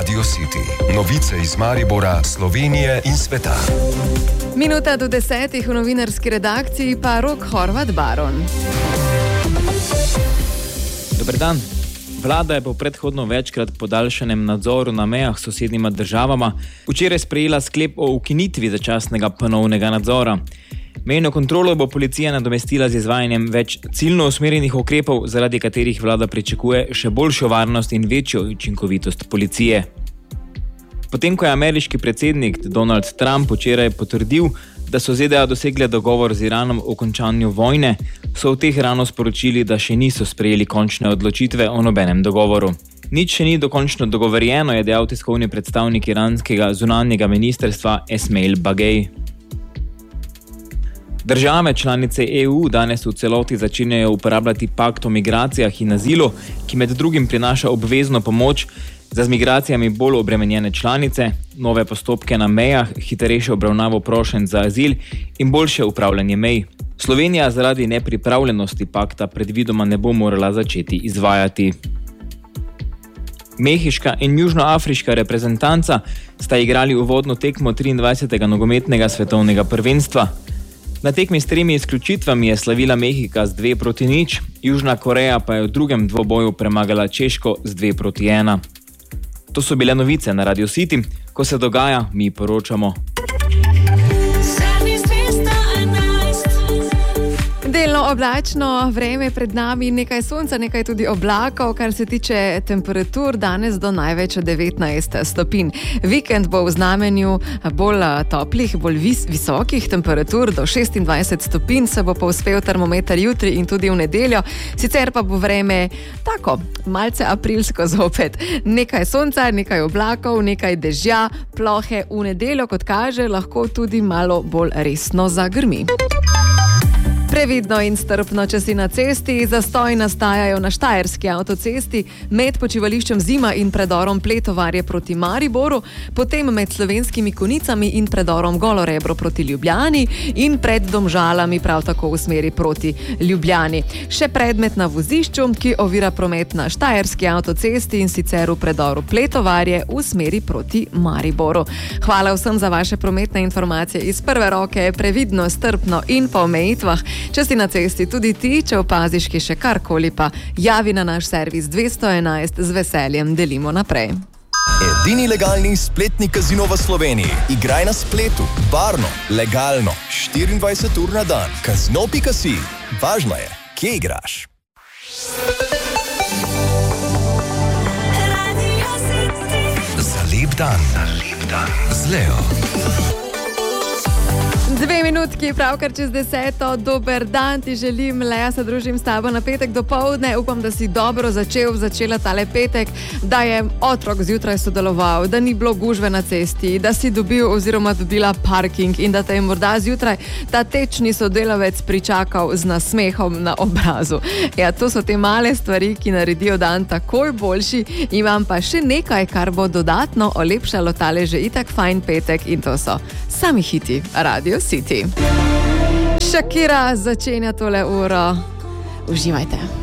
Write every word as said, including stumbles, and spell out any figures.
Radio City. Novice iz Maribora, Slovenije in sveta. Minuta do desetih v novinarski redakciji pa Rok Horvat Baron. Dober dan. Vlada je po predhodno večkrat podaljšanem nadzoru na mejah s sosednjima državama včeraj sprejela sklep o ukinitvi začasnega ponovnega nadzora. Mejno kontrolo bo policija nadomestila z izvajanjem več ciljno usmerjenih ukrepov, zaradi katerih vlada pričakuje še boljšo varnost in večjo učinkovitost policije. Potem, ko je ameriški predsednik Donald Trump včeraj potrdil, da so Z D A dosegle dogovor z Iranom o končanju vojne, so v Teheranu sporočili, da še niso sprejeli končne odločitve o nobenem dogovoru. Nič še ni dokončno dogovorjeno, je dejal tiskovni predstavnik iranskega zunanjega ministrstva Esmail Bagej. Države članice E U danes v celoti začenjajo uporabljati pakt o migracijah in azilu, ki med drugim prinaša obvezno pomoč za z migracijami bolj obremenjene članice, nove postopke na mejah, hitrejšo obravnavo prošenj za azil in boljše upravljanje mej. Slovenija zaradi nepripravljenosti pakta predvidoma ne bo morala začeti izvajati. Mehiška in južnoafriška reprezentanca sta igrali uvodno tekmo triindvajsetega nogometnega svetovnega prvenstva. Na tekmi s tremi izključitvami je slavila Mehika z dve proti nič, Južna Koreja pa je v drugem dvoboju premagala Češko z dve proti ena. To so bile novice na Radio City. Ko se dogaja, mi poročamo. Delno oblačno vreme pred nami, nekaj sonca, nekaj tudi oblakov, kar se tiče temperatur, danes do največ devetnajst stopinj. Vikend bo v znamenju bolj toplih, bolj vis, visokih temperatur, do šestindvajset stopinj se bo povzpel termometer jutri in tudi v nedeljo. Sicer pa bo vreme tako, malce aprilsko zopet. Nekaj sonca, nekaj oblakov, nekaj dežja, plohe, v nedeljo, kot kaže, lahko tudi malo bolj resno zagrmi. Previdno in strpno, če si na cesti, zastoji nastajajo na Štajerski avtocesti med počivališčem Zima in predorom Pletovarje proti Mariboru, potem med Slovenskimi Konicami in predorom Golorebro proti Ljubljani in pred Domžalami prav tako v smeri proti Ljubljani. Še predmet na vozišču, ki ovira promet na Štajerski avtocesti in sicer v predoru Pletovarje v smeri proti Mariboru. Hvala vsem za vaše prometne informacije iz prve roke, previdno, strpno in po omejitvah. Če si na cesti tudi ti, če opaziš ki še karkoli, pa javi na naš servis dvesto enajst, z veseljem delimo naprej. Edini legalni spletni kazino v Sloveniji. Igraj na spletu, varno, legalno, štiriindvajset ur na dan. Kazino pika si. Važno je, kje igraš. Za lep dan, za lep dan z Leo. Dve minutki, pravkar čez deseto, dober dan ti želim, Lea, se družim s tabo na petek dopoldne, upam, da si dobro začel, začela tale petek, da je otrok zjutraj sodeloval, da ni bilo gužve na cesti, da si dobil oziroma dobila parking in da te je morda zjutraj ta tečni sodelavec pričakal z nasmehom na obrazu. Ja, to so te male stvari, ki naredijo dan takoj boljši, imam pa še nekaj, kar bo dodatno olepšalo tale že itak fajn petek in to so sami hiti Radio City. Shakira začenja tole uro. Uživajte.